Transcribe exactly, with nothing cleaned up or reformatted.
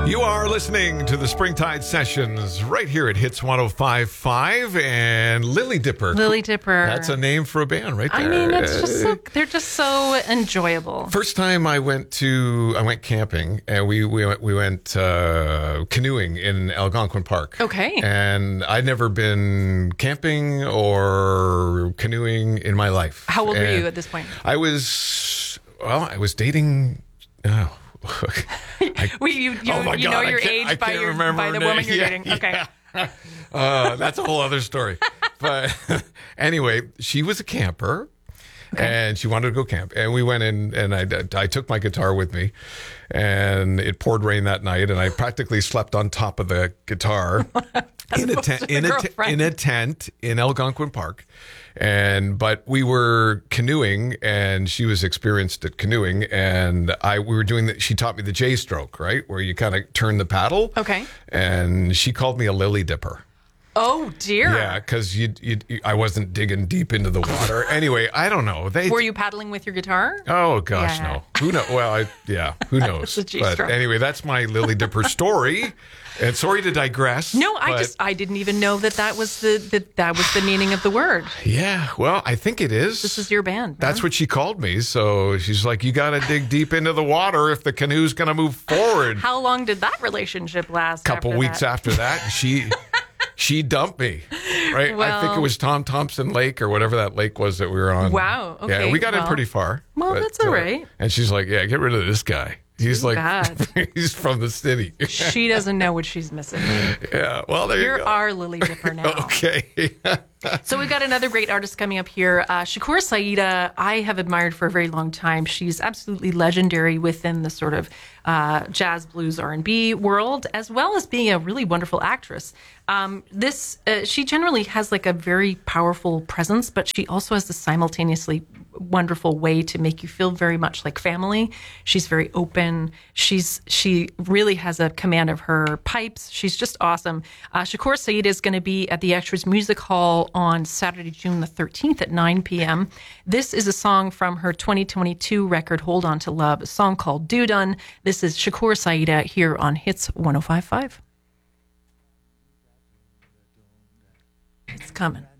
You are listening to the Springtide Sessions right here at Hits one oh five point five and Lily Dipper. Lily Dipper. That's a name for a band right there. I mean, it's just so, they're just so enjoyable. First time I went to, I went camping and we, we went, we went uh, canoeing in Algonquin Park. Okay. And I'd never been camping or canoeing in my life. How old and were you at this point? I was, well, I was dating, oh, I, we, you you, oh my you God, know I your can't- age I by can't your remember by the her woman name. you're Yeah, dating. Okay. yeah. Uh, that's a whole other story. But anyway, she was a camper. Okay. And she wanted to go camp. And we went in, and I, I took my guitar with me. And it poured rain that night, and I practically slept on top of the guitar in a tent in a, t- in a tent in Algonquin Park. And but we were canoeing, and she was experienced at canoeing, and I we were doing that. She taught me the J stroke, right, where you kind of turn the paddle. Okay. And she called me a lily dipper. Oh dear. Yeah, because you, you, I wasn't digging deep into the water. Anyway, I don't know. They Were you paddling with your guitar? Oh gosh, Yeah. no. Who knows? Well, I, yeah, who knows? a G-stroke. But anyway, that's my Lily Dipper story. And sorry to digress. No, I but- just I didn't even know that that was the that that was the meaning of the word. Yeah, well, I think it is. This is your band. That's huh? what she called me. So she's like, you got to dig deep into the water if the canoe's going to move forward. How long did that relationship last? A couple after weeks that? after that, she she dumped me. Right? I think it Well- was Tom Thompson Lake or whatever that lake was that we were on. Wow, okay, Yeah, we got in well- pretty far. Well, that's all right. And she's like, yeah, get rid of this guy. He's Too like, bad. he's from the city. She doesn't know what she's missing. Yeah, well, there You're you go. our Lily Dipper now. Okay. So we've got another great artist coming up here. Uh, Shakur Saida, I have admired for a very long time. She's absolutely legendary within the sort of uh, jazz, blues, R and B world, as well as being a really wonderful actress. Um, this uh, she generally has like a very powerful presence, but she also has this simultaneously wonderful way to make you feel very much like family. She's very open. She's she really has a command of her pipes. She's just awesome. Uh, Shakur Saida is going to be at the Extras Music Hall on Saturday, June the thirteenth at nine p.m. This is a song from her twenty twenty-two record, Hold On to Love, a song called Do Done. This is Shakur Saida here on Hits one oh five point five. It's coming.